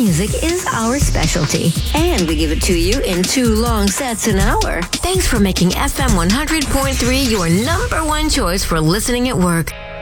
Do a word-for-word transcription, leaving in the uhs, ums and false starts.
music is our specialty, and we give it to you in two long sets an hour. Thanks for making F M one hundred point three your number one choice for listening at work.